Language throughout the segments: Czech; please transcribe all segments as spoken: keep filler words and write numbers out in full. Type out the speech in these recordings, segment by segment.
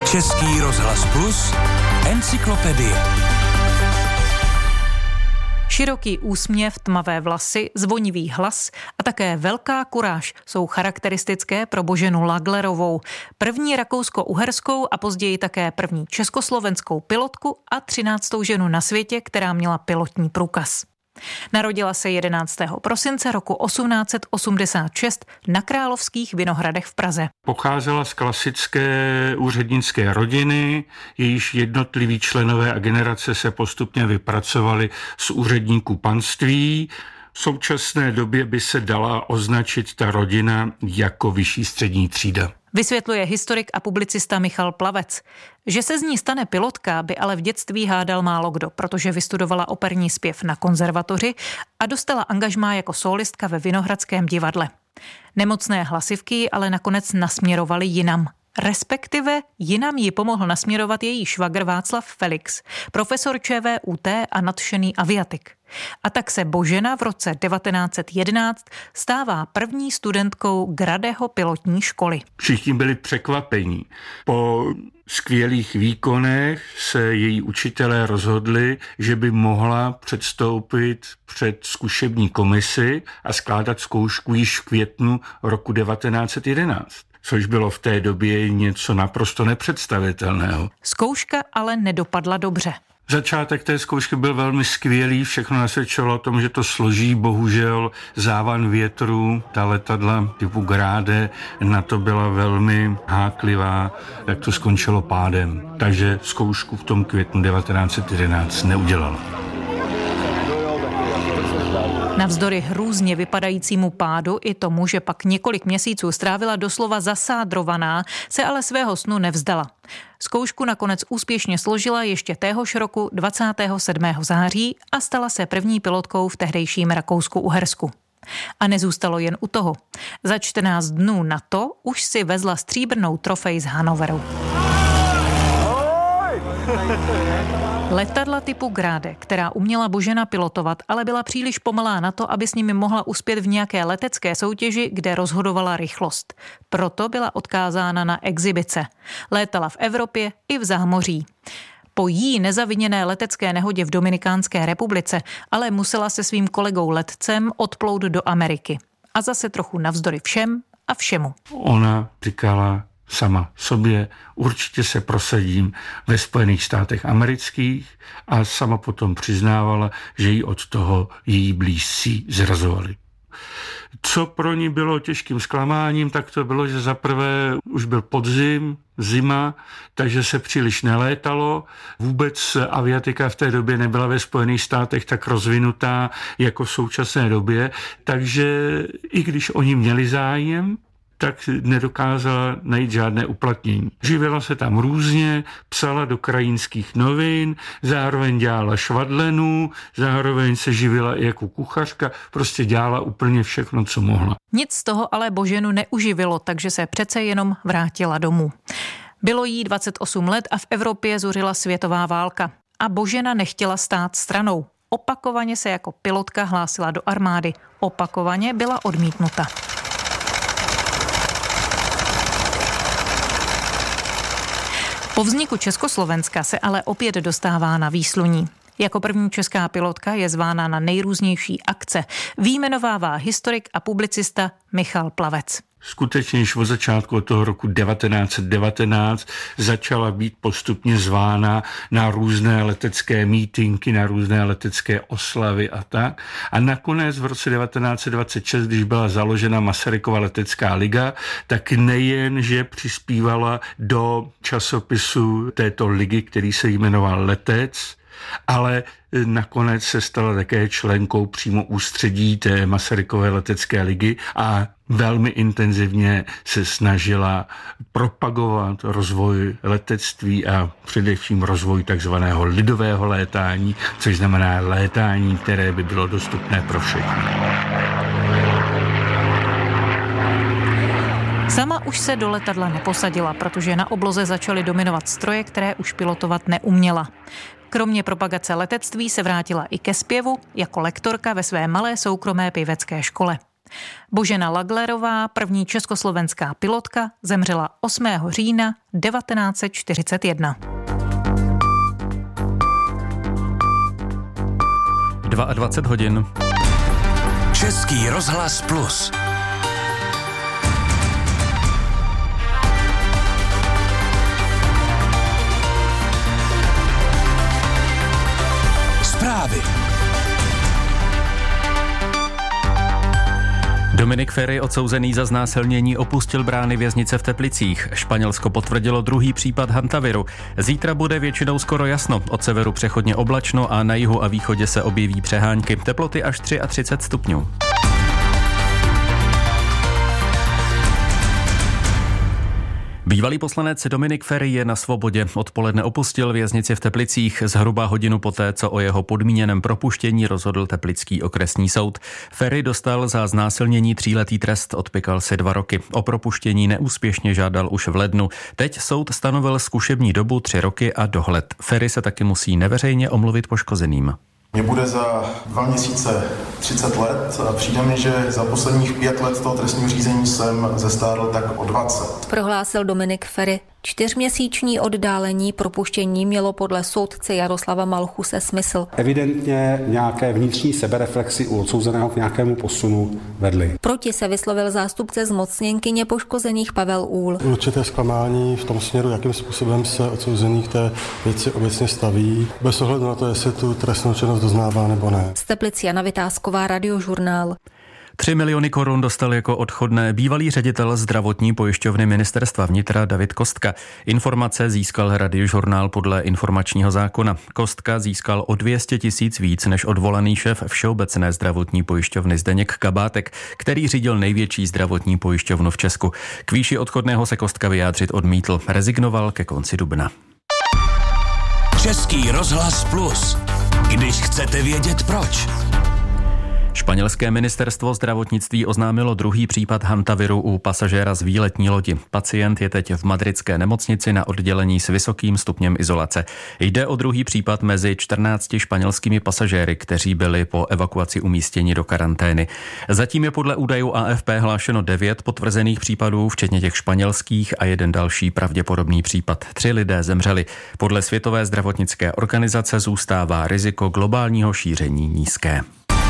Český rozhlas Plus, encyklopedie. Široký úsměv, tmavé vlasy, zvonivý hlas a také velká kuráž jsou charakteristické pro Boženu Laglerovou, první rakousko-uherskou a později také první československou pilotku a třináctou ženu na světě, která měla pilotní průkaz. Narodila se jedenáctého prosince roku osmnáct set osmdesát šest na Královských Vinohradech v Praze. Pocházela z klasické úřednické rodiny, jejíž jednotliví členové a generace se postupně vypracovali z úředníků panství. V současné době by se dala označit ta rodina jako vyšší střední třída. Vysvětluje historik a publicista Michal Plavec. Že se z ní stane pilotka, by ale v dětství hádal málo kdo, protože vystudovala operní zpěv na konzervatoři a dostala angažmá jako sólistka ve Vinohradském divadle. Nemocné hlasivky ji ale nakonec nasměrovaly jinam. Respektive jinam ji pomohl nasměrovat její švagr Václav Felix, profesor ČVUT a nadšený aviatik. A tak se Božena v roce devatenáct set jedenáct stává první studentkou Gradeho pilotní školy. Všichni byli překvapení. Po skvělých výkonech se její učitelé rozhodli, že by mohla předstoupit před zkušební komisi a skládat zkoušku již v květnu roku devatenáct set jedenáct. Což bylo v té době něco naprosto nepředstavitelného. Zkouška ale nedopadla dobře. Začátek té zkoušky byl velmi skvělý, všechno nasvědčovalo o tom, že to složí, bohužel závan větru, ta letadla typu Grade na to byla velmi háklivá, tak to skončilo pádem. Takže zkoušku v tom květnu devatenáct set jedenáct neudělala. Navzdory hrůzně vypadajícímu pádu i tomu, že pak několik měsíců strávila doslova zasádrovaná, se ale svého snu nevzdala. Zkoušku nakonec úspěšně složila ještě téhož roku dvacátého sedmého září a stala se první pilotkou v tehdejším Rakousku-Uhersku. A nezůstalo jen u toho. Za čtrnáct dnů na to už si vezla stříbrnou trofej z Hannoveru. Letadla typu Grade, která uměla Božena pilotovat, ale byla příliš pomalá na to, aby s nimi mohla uspět v nějaké letecké soutěži, kde rozhodovala rychlost. Proto byla odkázána na exibice. Létala v Evropě i v zámoří. Po jí nezaviněné letecké nehodě v Dominikánské republice ale musela se svým kolegou letcem odplout do Ameriky. A zase trochu navzdory všem a všemu. Ona říkala sama sobě, určitě se prosadím ve Spojených státech amerických a sama potom přiznávala, že jí od toho její blízcí zrazovali. Co pro ní bylo těžkým zklamáním, tak to bylo, že zaprvé už byl podzim, zima, takže se příliš nelétalo. Vůbec aviatika v té době nebyla ve Spojených státech tak rozvinutá jako v současné době, takže i když oni měli zájem, tak nedokázala najít žádné uplatnění. Živila se tam různě, psala do krajinských novin, zároveň dělala švadlenu, zároveň se živila i jako kuchařka, prostě dělala úplně všechno, co mohla. Nic z toho ale Boženu neuživilo, takže se přece jenom vrátila domů. Bylo jí dvacet osm let a v Evropě zuřila světová válka. A Božena nechtěla stát stranou. Opakovaně se jako pilotka hlásila do armády. Opakovaně byla odmítnuta. Po vzniku Československa se ale opět dostává na výsluní. Jako první česká pilotka je zvána na nejrůznější akce. Výjmenovává historik a publicista Michal Plavec. Skutečně již od začátku od toho roku devatenáct set devatenáct začala být postupně zvána na různé letecké mítinky, na různé letecké oslavy a tak. A nakonec v roce devatenáct set dvacet šest, když byla založena Masarykova letecká liga, tak nejen, že přispívala do časopisu této ligy, který se jmenoval Letec, ale nakonec se stala také členkou přímo ústředí té Masarykové letecké ligy a velmi intenzivně se snažila propagovat rozvoj letectví a především rozvoj takzvaného lidového létání, což znamená létání, které by bylo dostupné pro všechny. Sama už se do letadla neposadila, protože na obloze začaly dominovat stroje, které už pilotovat neuměla. Kromě propagace letectví se vrátila i ke zpěvu jako lektorka ve své malé soukromé pěvecké škole. Božena Laglerová, první československá pilotka, zemřela osmého října devatenáct set čtyřicet jedna. dvacet dva hodin. Český rozhlas Plus. Zprávy. Dominik Ferry, odsouzený za znásilnění, opustil brány věznice v Teplicích. Španělsko potvrdilo druhý případ hantaviru. Zítra bude většinou skoro jasno. Od severu přechodně oblačno a na jihu a východě se objeví přehánky. Teploty až třicet tři stupňů. Bývalý poslanec Dominik Ferry je na svobodě. Odpoledne opustil věznici v Teplicích zhruba hodinu poté, co o jeho podmíněném propuštění rozhodl teplický okresní soud. Ferry dostal za znásilnění tříletý trest, odpykal si dva roky. O propuštění neúspěšně žádal už v lednu. Teď soud stanovil zkušební dobu tři roky a dohled. Ferry se taky musí neveřejně omluvit poškozeným. Mně bude za dva měsíce třicet let a přijde mi, že za posledních pět let toho trestního řízení jsem zestárl tak o dvacet. Prohlásil Dominik Ferry. Čtyřměsíční oddálení propuštění mělo podle soudce Jaroslava Malchuse smysl. Evidentně nějaké vnitřní sebereflexy u odsouzeného k nějakému posunu vedly. Proti se vyslovil zástupce zmocněnkyně poškozených Pavel Úhl. Určité zklamání v tom směru, jakým způsobem se odsouzený k té věci obecně staví, bez ohledu na to, jestli tu trestnou činnost doznává nebo ne. Z Teplic Jana Vytázková, Radiožurnál. Tři miliony korun dostal jako odchodné bývalý ředitel zdravotní pojišťovny ministerstva vnitra David Kostka. Informace získal Radiožurnál podle informačního zákona. Kostka získal o dvě stě tisíc víc než odvolaný šéf Všeobecné zdravotní pojišťovny Zdeněk Kabátek, který řídil největší zdravotní pojišťovnu v Česku. K výši odchodného se Kostka vyjádřit odmítl. Rezignoval ke konci dubna. Český rozhlas Plus. Když chcete vědět proč. Španělské ministerstvo zdravotnictví oznámilo druhý případ hantaviru u pasažéra z výletní lodi. Pacient je teď v madridské nemocnici na oddělení s vysokým stupněm izolace. Jde o druhý případ mezi čtrnácti španělskými pasažéry, kteří byli po evakuaci umístěni do karantény. Zatím je podle údajů A F P hlášeno devět potvrzených případů, včetně těch španělských, a jeden další pravděpodobný případ. Tři lidé zemřeli. Podle Světové zdravotnické organizace zůstává riziko globálního šíření nízké.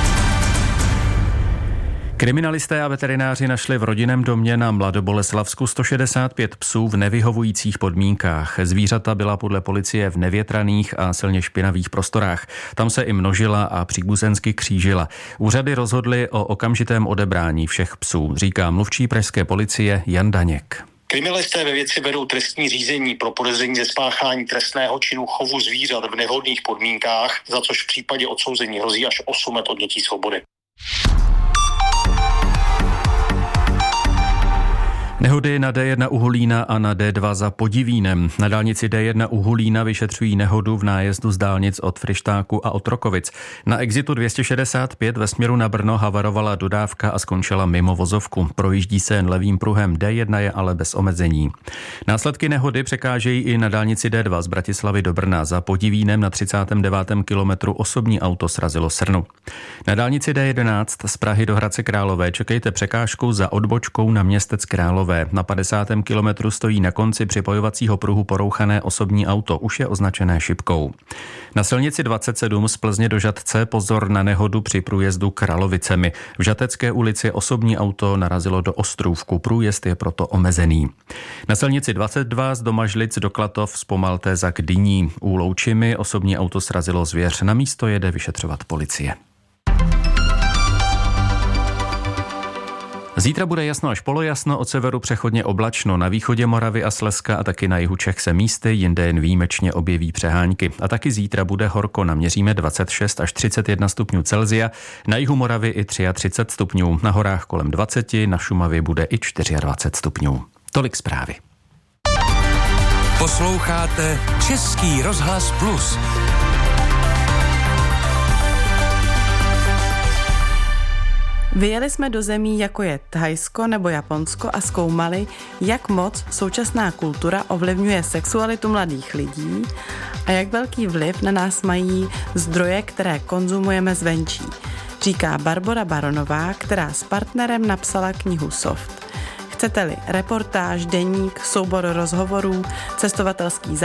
Kriminalisté a veterináři našli v rodinném domě na Mladoboleslavsku sto šedesát pět psů v nevyhovujících podmínkách. Zvířata byla podle policie v nevětraných a silně špinavých prostorách. Tam se i množila a příbuzensky křížila. Úřady rozhodly o okamžitém odebrání všech psů, říká mluvčí pražské policie Jan Daněk. Kriminalisté ve věci vedou trestní řízení pro podezření ze spáchání trestného činu chovu zvířat v nevhodných podmínkách, za což v případě odsouzení hrozí až osm let odnětí svobody. Nehody na D jedna u Hulína a na D dva za Podivínem. Na dálnici D jedna u Hulína vyšetřují nehodu v nájezdu z dálnic od Fryštáku a od Rokovic. Na exitu dvě stě šedesát pět ve směru na Brno havarovala dodávka a skončila mimo vozovku. Projíždí se jen levým pruhem, D jedna je ale bez omezení. Následky nehody překážejí i na dálnici D dva z Bratislavy do Brna. Za Podivínem na třicátém devátém kilometru osobní auto srazilo srnu. Na dálnici D jedenáct z Prahy do Hradce Králové čekejte překážku za odbočkou na Městec Králové. Na padesátém kilometru stojí na konci připojovacího pruhu porouchané osobní auto, už je označené šipkou. Na silnici dvacet sedm z Plzně do Žatce pozor na nehodu při průjezdu Kralovicemi. V Žatecké ulici osobní auto narazilo do ostrůvku, průjezd je proto omezený. Na silnici dvacet dva z Domažlic do Klatov zpomalte za Kdyní. U Loučimi osobní auto srazilo zvěř, na místo jede vyšetřovat policie. Zítra bude jasno až polojasno, od severu přechodně oblačno, na východě Moravy a Slezska a taky na jihu Čech se místy, jinde jen výjimečně objeví přehánky. A taky zítra bude horko, naměříme dvacet šest až třicet jedna stupňů Celsia, na jihu Moravy i třicet tři stupňů, na horách kolem dvacet, na Šumavě bude i dvacet čtyři stupňů. Tolik zprávy. Posloucháte Český rozhlas Plus. Vyjeli jsme do zemí, jako je Thajsko nebo Japonsko, a zkoumali, jak moc současná kultura ovlivňuje sexualitu mladých lidí a jak velký vliv na nás mají zdroje, které konzumujeme zvenčí. říká Barbora Baronová, která s partnerem napsala knihu Soft. Chcete-li reportáž, deník, soubor rozhovorů, cestovatelský